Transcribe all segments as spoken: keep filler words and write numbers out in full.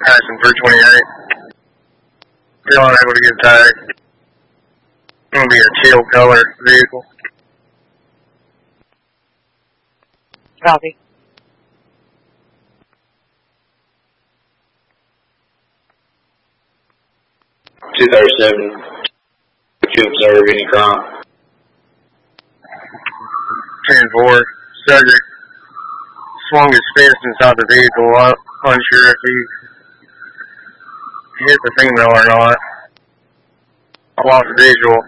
Passing three twenty-eight. Still unable to get tagged. It's going to be a teal color vehicle. Copy. two thirty-seven. To observe any crime. ten four. Subject swung his fist inside the vehicle. I'm unsure if he hit the female or not. I lost visual.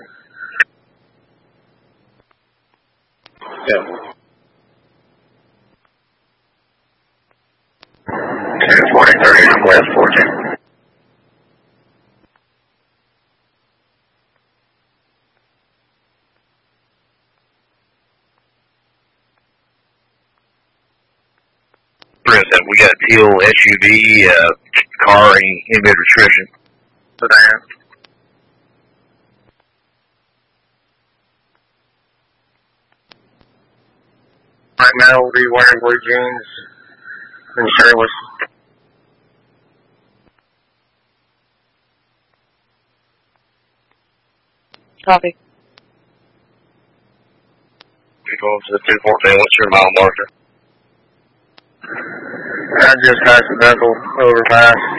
Yeah. ten forty, thirty, West fourteen. President, we got a teal S U V, uh, car, any, any bit of restriction. Sedan. Right now we'll be wearing blue jeans and shirtless. Copy. two twelve to the two fourteen, what's your mile marker? I just passed the Bethel overpass.